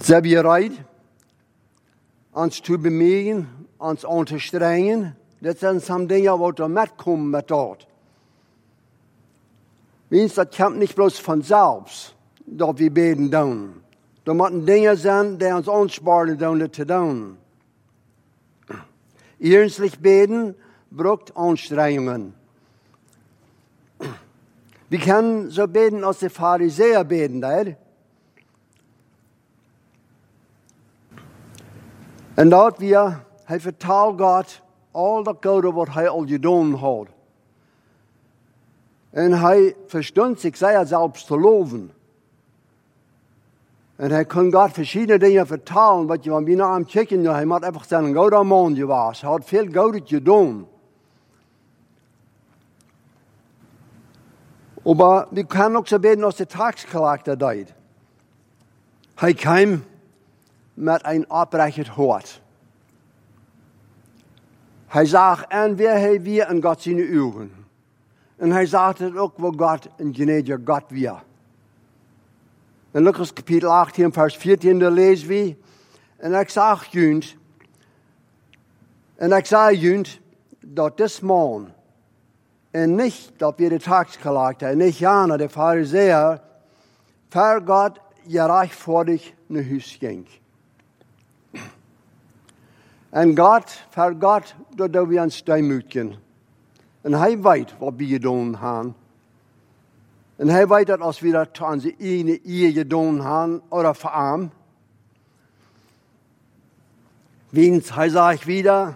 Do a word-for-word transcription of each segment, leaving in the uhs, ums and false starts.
Zijn we bereid, ons te bemegen, ons aan te strengen? Dat zijn soms dingen wat er metkomen met dat. Wens, dat komt niet bloos vanzelfs, dat we beden doen. Er moeten dingen zijn die ons aansparen doen, dat te doen. Ernstlich beten braucht Anstrengungen. Wir können so beten, als die Pharisäer beten, nicht? En dat wir, hij vertaalt Gott al dat Gute, wat hij al gedaan had. En hij verstond zich sehr selbst te loven. En hij kon Gott verschiedene dingen vertalen, wat je van binnen aan het kijken, hij moet einfach zijn goede man geweest. Hij had veel Gutes gedaan. Maar we kunnen ook zo beten als de taxcollector deed. Hij kwam met een oprecht hart. Hij zag en weer hij weer in God zijn ogen. En hij zag het ook waar God een gnädiger God weer. In Lukas kapitel achttien, vers veertien, daar lezen we. En ik zag juist, en ik zei juist, dat dit man, en niet dat we de taxcollector, en niet Jana, de Pharisäer, voor God gerechtvaardig naar huis ging. En God, voor God, dat we een stijmuitken. En hij weet wat we gedaan hebben. En hij weet dat als we dat aan zijn ene eer gedaan hebben, oder voor hem. Wiens, hij zegt wieder,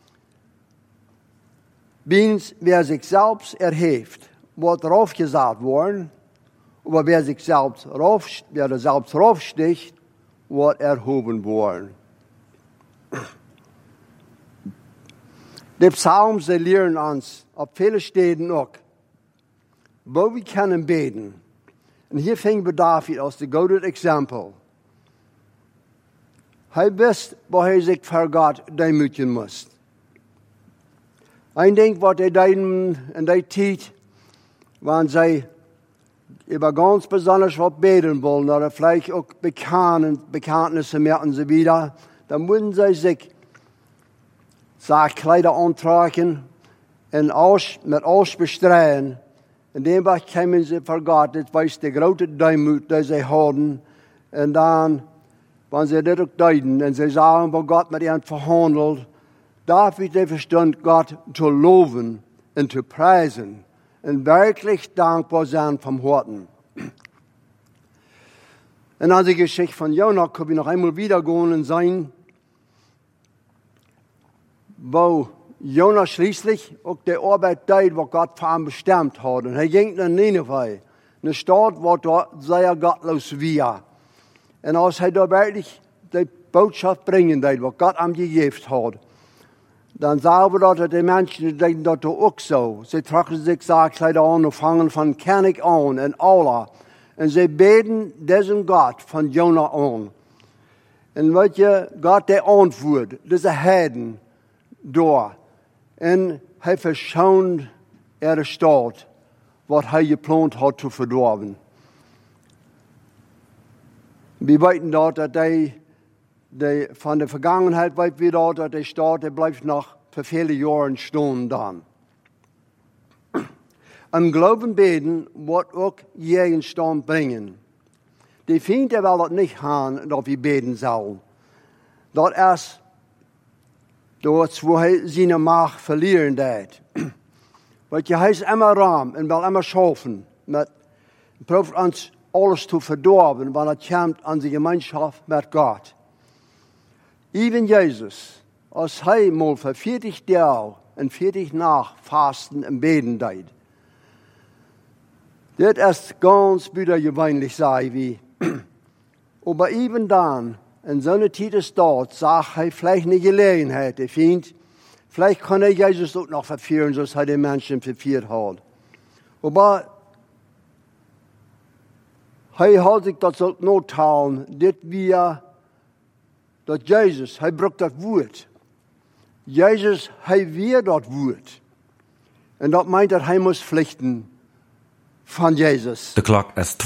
wiens, wer zich zelfs erheeft, wordt erop gezet worden. Maar wer zich zelfs rauf, wer er zelfs raufsticht, wordt erhoben worden. De psalms die leren ons op vele steden ook, waar we kunnen beten. En hier vingen we David als de goede exempel. Hij wist waar hij zich voor God demoedigen moest. Ik denk wat hij deden in die tijd, wanneer zij über ganz besonders wat beten wollen, oder vielleicht auch Bekenntnisse mehr und so wieder, dann müssen sie sich Kleider antragen und aus, mit Aus bestreuen. In dem Weg kommen sie vor Gott, das weiß der große Demut, die sie haben. Und dann, wenn sie das auch deuten, und sie sagen, wo Gott mit ihnen verhandelt, darf ich den Verstand, Gott zu loben und zu preisen. Und wirklich dankbar sein vom Herzen. Und an die Geschichte von Jonah können wir noch einmal wiedergehen und sein, wo Jonah schließlich auch die Arbeit tat, was Gott für ihn bestimmt hat. Und er ging nach Nineveh, eine Stadt, wo dort sehr gottlos war. Und als er da wirklich die Botschaft bringen tat, was Gott ihm gegeben hat, dann sagen wir dort, die Menschen, die denken dort auch so. Sie tragen sich Kleider an und fangen von König an und Allah. Und sie beten diesen Gott von Jonah an. Und weet je, Gott der antwoordt, diese Heiden door. Und er verschont ihre Stadt, was er geplant hat zu verdorben. Wir weten dort, dass die Die, von der Vergangenheit weiß wir dort, dass der Staat der bleibt noch für viele Jahre stehen dann. Am Glauben beten wird auch Gegenstand bringen. Die Feind will das nicht haben, dass wir beten sollen. Das ist dort, wo er seine Macht verlieren wird. Weil er ist immer Raum und will immer schaffen, mit probiert uns alles zu verdorben, wenn er kommt an die Gemeinschaft mit Gott. Even Jesus, als hij mal voor veertig Jahre en veertig Nacht fasten en beten deed. Dat is ganz gewöhnlich, sei wie. Aber even dann, in zo'n tijd als dat, zag hij vielleicht eine Gelegenheit, der Feind, vielleicht kann er Jesus auch noch verführen, so er die Menschen verführt hat. Aber hij hat sich das nottalen, dat wir dat Jezus, hij brukt dat woord. Jezus, hij weer dat woord. En dat meint dat hij moest vluchten van Jezus. De klok is